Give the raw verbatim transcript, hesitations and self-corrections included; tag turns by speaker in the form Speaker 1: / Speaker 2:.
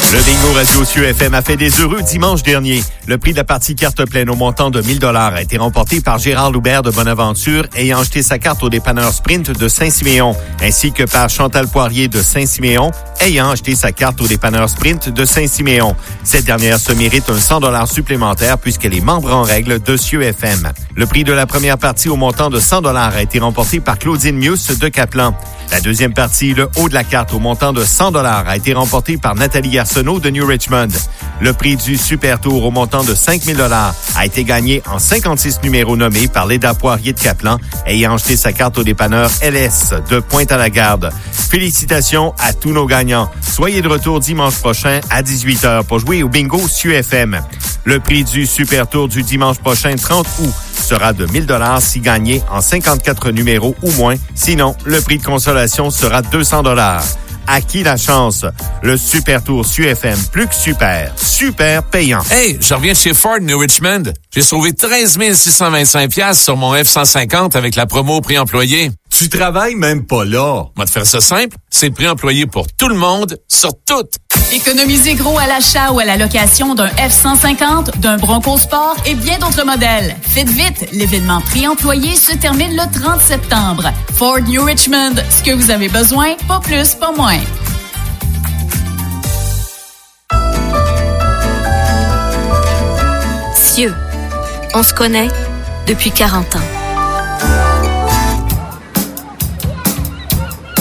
Speaker 1: Le bingo radio Cieux F M a fait des heureux dimanche dernier. Le prix de la partie carte pleine au montant de mille dollars a été remporté par Gérard Loubert de Bonaventure ayant acheté sa carte au dépanneur Sprint de Saint-Siméon, ainsi que par Chantal Poirier de Saint-Siméon ayant acheté sa carte au dépanneur Sprint de Saint-Siméon. Cette dernière se mérite un cent dollars supplémentaire puisqu'elle est membre en règle de Cieux F M. Le prix de la première partie au montant de cent dollars a été remporté par Claudine Mius de Caplan. La deuxième partie, le haut de la carte au montant de cent dollars, a été remporté par Nathalie Arsenault de New Richmond. Le prix du Super Tour au montant de cinq mille dollars a été gagné en cinquante-six numéros nommés par Léda Poirier de Caplan, ayant acheté sa carte au dépanneur L S de Pointe-à-la-Garde. Félicitations à tous nos gagnants. Soyez de retour dimanche prochain à dix-huit heures pour jouer au bingo Cieux F M. Le prix du Super Tour du dimanche prochain, trente août, sera de mille dollars si gagné en cinquante-quatre numéros ou moins. Sinon, le prix de consolation sera deux cents dollars. À qui la chance? Le Super Tour Cieux F M, plus que super, super payant.
Speaker 2: Hey, je reviens de chez Ford New Richmond. J'ai sauvé treize mille six cent vingt-cinq dollars sur mon F cent cinquante avec la promo prix employé.
Speaker 3: Tu travailles même pas là.
Speaker 2: On va te faire ça simple. C'est le prix employé pour tout le monde, sur tout.
Speaker 4: Économisez gros à l'achat ou à la location d'un F cent cinquante, d'un Bronco Sport et bien d'autres modèles. Faites vite, l'événement prix employé se termine le trente septembre. Ford New Richmond, ce que vous avez besoin, pas plus, pas moins.
Speaker 5: Cieux, on se connaît depuis quarante ans.